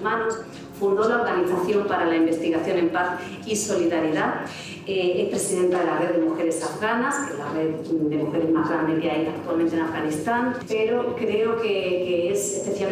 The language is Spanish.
Manos, fundó la Organización para la Investigación en Paz y Solidaridad. Es presidenta de la Red de Mujeres Afganas, que es la red de mujeres más grande que hay actualmente en Afganistán, pero creo que es especialmente